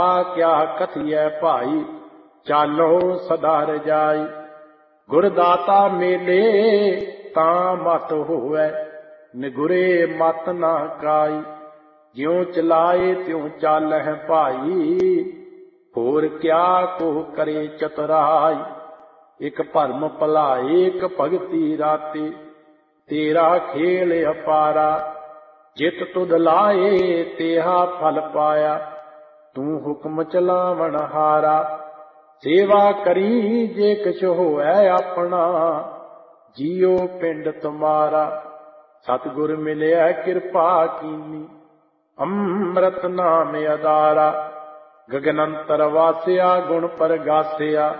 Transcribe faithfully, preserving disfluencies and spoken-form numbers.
क्या कथिए भाई, चालो सदा रजाई। गुरदाता मेले तां मत होवै, निगुरे मत ना काई। ज्यों चलाए त्यों चालह भाई, होर क्या को करे चतुराई। एक भरम भलाए एक भगति राते, तेरा खेल अपारा। जित तुध लाए तेहा फल पाया, तू हुक्म चलावण हारा। सेवा करी जे किछ होऐ अपना, जियो पिंड तुम्हारा। सतगुर मिलिया किरपा कीनी, अमृत नाम अदारा। गगनंतर वासिया गुण परगासिया,